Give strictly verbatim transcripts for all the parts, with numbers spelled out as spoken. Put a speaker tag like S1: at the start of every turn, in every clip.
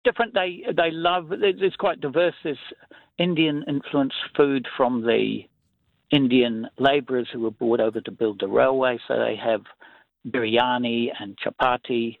S1: different. They they love. It's quite diverse. There's Indian influenced food from the Indian labourers who were brought over to build the railway. So they have biryani and chapati,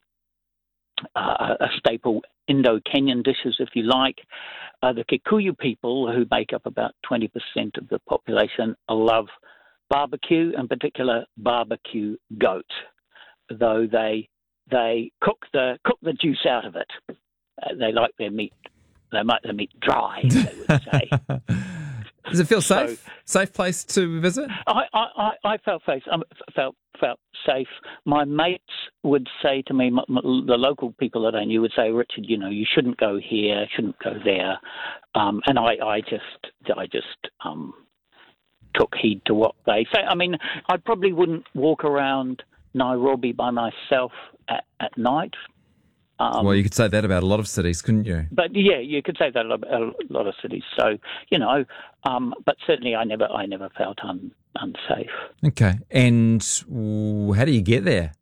S1: uh, a staple Indo-Kenyan dishes, if you like. Uh, the Kikuyu people, who make up about twenty percent of the population, love barbecue, in particular barbecue goat, though they they cook the cook the juice out of it. Uh, they like their meat. They like their meat dry, they would say.
S2: Does it feel
S1: So-
S2: safe? Safe place to visit?
S1: I, I, I I felt safe. Um, felt felt safe. My mates would say to me, m- m- the local people that I knew would say, Richard, you know, you shouldn't go here, shouldn't go there, um, and I, I just I just um, took heed to what they say. I mean, I probably wouldn't walk around Nairobi by myself at, at night. Um,
S2: Well, you could say that about a lot of cities, couldn't you?
S1: But yeah, you could say that about a lot of cities. So you know, um, but certainly I never, I never felt un, unsafe.
S2: Okay. And ooh, how do you get there?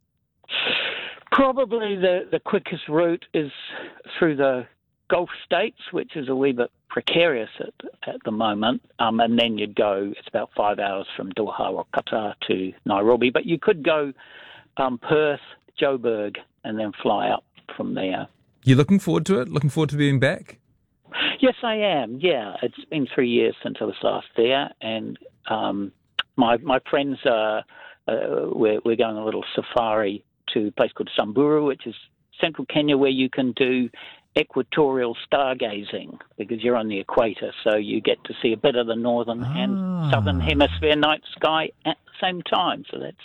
S1: Probably the the quickest route is through the Gulf states, which is a wee bit precarious at at the moment. Um, and then you'd go. It's about five hours from Doha or Qatar to Nairobi. But you could go um, Perth, Joburg, and then fly up from there.
S2: You looking forward to it? Looking forward to being back?
S1: Yes, I am. Yeah, it's been three years since I was last there, and um, my my friends are uh, we're we're going on a little safari to a place called Samburu, which is central Kenya, where you can do equatorial stargazing because you're on the equator, so you get to see a bit of the northern
S2: Ah.
S1: and southern hemisphere night sky at the same time. So that's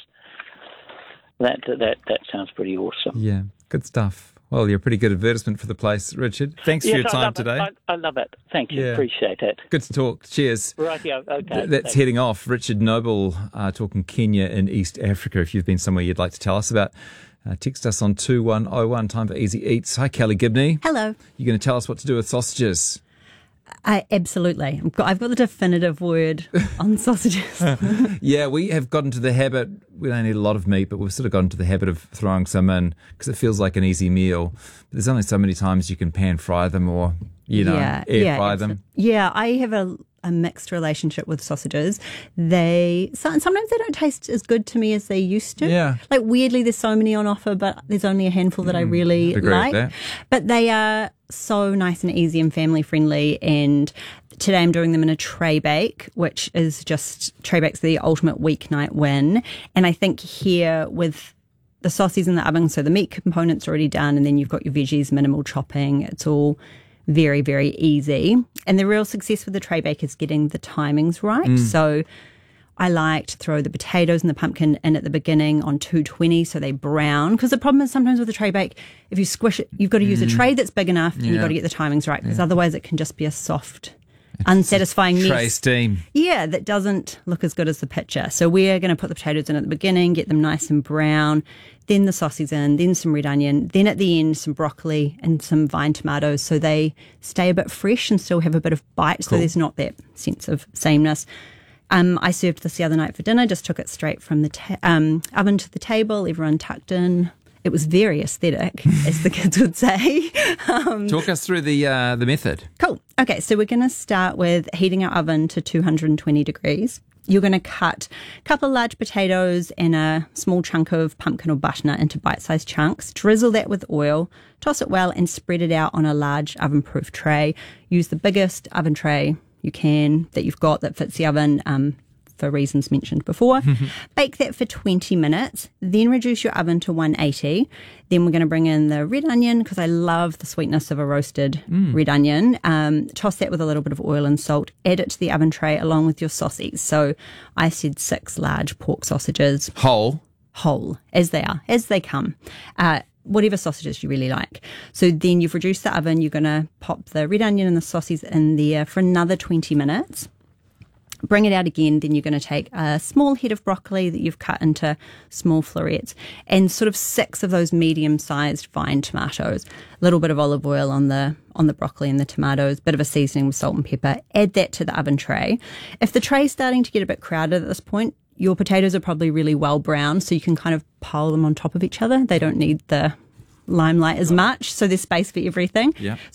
S1: that that that sounds pretty awesome.
S2: Yeah, good stuff. Well, you're a pretty good advertisement for the place, Richard. Thanks for
S1: Yes,
S2: your
S1: I
S2: time
S1: love it.
S2: today.
S1: I, I love it. Thank you.
S2: Yeah.
S1: Appreciate it.
S2: Good to talk. Cheers.
S1: Rightio. Okay.
S2: Th- That's
S1: Thanks.
S2: heading off. Richard Noble uh, talking Kenya in East Africa. If you've been somewhere you'd like to tell us about, uh, text us on two one oh one. Time for Easy Eats. Hi, Kelly Gibney.
S3: Hello.
S2: You're going to tell us what to do with sausages.
S3: I absolutely. I've got, I've got the definitive word on sausages.
S2: Yeah, we have got into the habit, we don't eat a lot of meat, but we've sort of got into the habit of throwing some in because it feels like an easy meal. But there's only so many times you can pan fry them or, you know,
S3: yeah,
S2: air
S3: yeah,
S2: fry
S3: absol-
S2: them.
S3: Yeah, I have a, a mixed relationship with sausages. They so- sometimes they don't taste as good to me as they used to.
S2: Yeah.
S3: Like weirdly, there's so many on offer, but there's only a handful that I really
S2: I'd agree with
S3: like.
S2: that.
S3: But they are so nice and easy and family friendly. And today I'm doing them in a tray bake, which is just tray bake's the ultimate weeknight win. And I think here with the sausages in the oven, so the meat component's already done, and then you've got your veggies, minimal chopping. It's all very, very easy. And the real success with the tray bake is getting the timings right. So I like to throw the potatoes and the pumpkin in at the beginning on two twenty so they brown. Because the problem is sometimes with the tray bake, if you squish it, you've got to use a tray that's big enough and you've
S2: Yeah.
S3: got to get the timings right because otherwise it can just be a soft, unsatisfying
S2: Tray
S3: mess.
S2: steam.
S3: Yeah, that doesn't look as good as the picture. So we're going to put the potatoes in at the beginning, get them nice and brown, then the sausages in, then some red onion, then at the end some broccoli and some vine tomatoes so they stay a bit fresh and still have a bit of bite so
S2: Cool.
S3: there's not that sense of sameness. Um, I served this the other night for dinner, just took it straight from the ta- um, oven to the table, everyone tucked in. It was very aesthetic, as the kids would say. Um,
S2: Talk us through the uh, the method.
S3: Cool. Okay, so we're going to start with heating our oven to two hundred twenty degrees. You're going to cut a couple of large potatoes and a small chunk of pumpkin or butternut into bite-sized chunks. Drizzle that with oil, toss it well, and spread it out on a large oven-proof tray. Use the biggest oven tray you can that you've got that fits the oven. Um, for reasons mentioned before. Bake that for twenty minutes, then reduce your oven to one eighty. Then we're going to bring in the red onion because I love the sweetness of a roasted red onion. Um, toss that with a little bit of oil and salt. Add it to the oven tray along with your sausages. So I said six large pork sausages,
S2: Whole.
S3: whole, as they are, as they come. Uh, whatever sausages you really like. So then you've reduced the oven. You're going to pop the red onion and the sausages in there for another twenty minutes. Bring it out again, then you're going to take a small head of broccoli that you've cut into small florets and sort of six of those medium-sized vine tomatoes. A little bit of olive oil on the on the broccoli and the tomatoes, bit of a seasoning with salt and pepper. Add that to the oven tray. If the tray's starting to get a bit crowded at this point, your potatoes are probably really well browned, so you can kind of pile them on top of each other. They don't need the limelight as much, so there's space for everything.
S2: Yeah.